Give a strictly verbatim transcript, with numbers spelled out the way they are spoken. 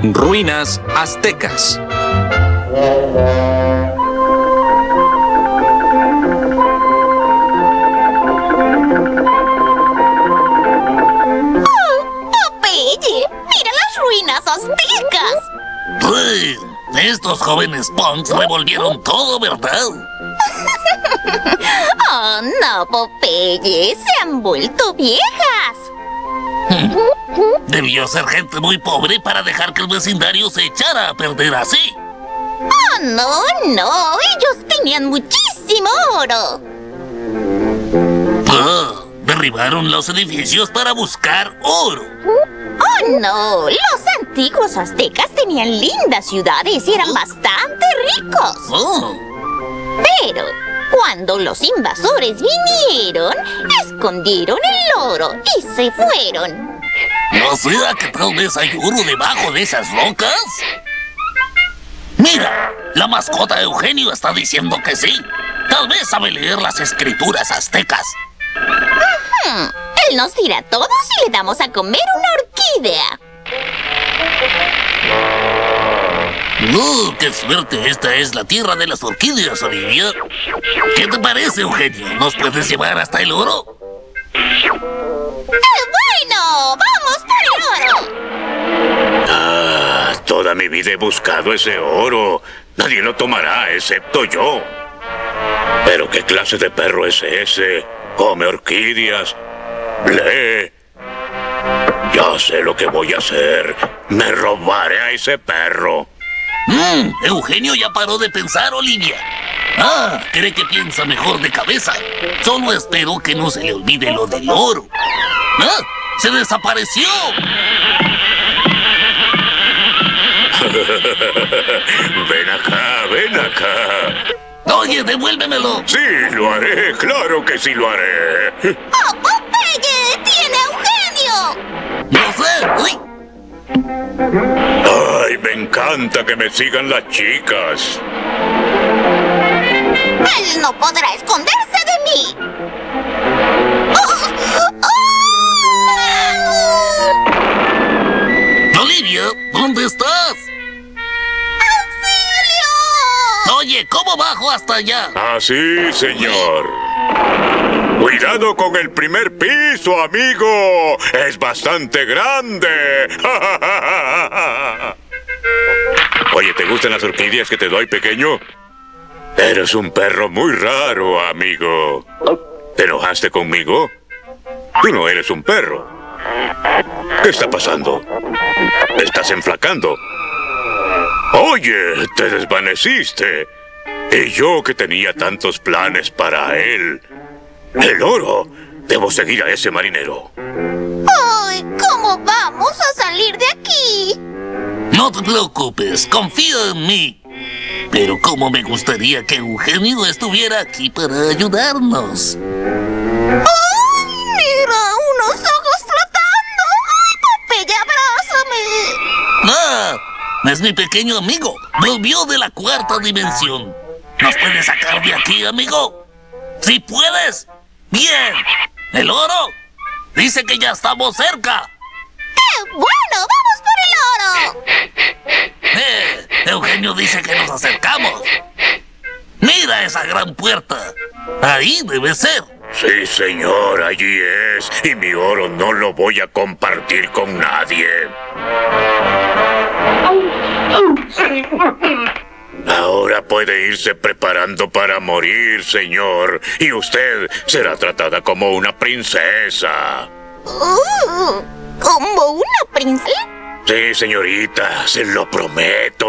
Ruinas aztecas. ¡Popeye! ¡Mira las ruinas aztecas! Sí, estos jóvenes punks revolvieron todo, ¿verdad? ¡Oh, no, Popeye! ¡Se han vuelto viejas! Debió ser gente muy pobre para dejar que el vecindario se echara a perder así. ¡Oh, no, no! Ellos tenían muchísimo oro. Ah, derribaron los edificios para buscar oro. ¡Oh, no! Los antiguos aztecas tenían lindas ciudades y eran bastante ricos. Oh. Pero cuando los invasores vinieron, escondieron el oro y se fueron. ¿No será que tal vez hay oro debajo de esas rocas? Mira, la mascota Eugenio está diciendo que sí. Tal vez sabe leer las escrituras aztecas. Uh-huh. Él nos dirá todo si le damos a comer una orquídea. ¡Oh, qué suerte! Esta es la tierra de las orquídeas, Olivia. ¿Qué te parece, Eugenio? ¿Nos puedes llevar hasta el oro? ¡Eh, bueno! ¡Vamos por el oro! Ah, toda mi vida he buscado ese oro. Nadie lo tomará, excepto yo. ¿Pero qué clase de perro es ese? Come orquídeas. Lee. Ya sé lo que voy a hacer. Me robaré a ese perro. Mm, Eugenio ya paró de pensar, Olivia. Ah, cree que piensa mejor de cabeza. Solo espero que no se le olvide lo del oro. ¡Ah! ¡Se desapareció! Ven acá, ven acá. Oye, devuélvemelo. Sí, lo haré, claro que sí lo haré. ¡Oh, Popeye! ¡Tiene a Eugenio! No sé. ¡Uy! Ay, me encanta que me sigan las chicas. ¡Él no podrá esconderse de mí! ¡Oh! ¡Oh! Olivia, ¿dónde estás? ¡Auxilio! Oye, ¿cómo bajo hasta allá? Así, señor. Cuidado con el primer piso, amigo. Es bastante grande. Oye, ¿te gustan las orquídeas que te doy, pequeño? Eres un perro muy raro, amigo. ¿Te enojaste conmigo? Tú no eres un perro. ¿Qué está pasando? Estás enflacando. Oye, te desvaneciste. Y yo que tenía tantos planes para él. El oro. Debo seguir a ese marinero. ¡Ay! ¿Cómo vamos a salir de aquí? No te preocupes, confía en mí. Pero cómo me gustaría que Eugenio estuviera aquí para ayudarnos. ¡Ay! ¡Mira! ¡Unos ojos flotando! ¡Ay, Popeye, abrázame! ¡Ah! Es mi pequeño amigo. Volvió de la cuarta dimensión. ¿Nos puedes sacar de aquí, amigo? ¡Sí puedes! ¡Bien! ¿El oro? Dice que ya estamos cerca. ¡Qué bueno! ¡Vamos por el oro! Eh, Eugenio dice que nos acercamos. Mira esa gran puerta. Ahí debe ser. Sí, señor, allí es. Y mi oro no lo voy a compartir con nadie. Ahora puede irse preparando para morir, señor. Y usted será tratada como una princesa. Uh, ¿Como una princesa? Sí, señorita, se lo prometo.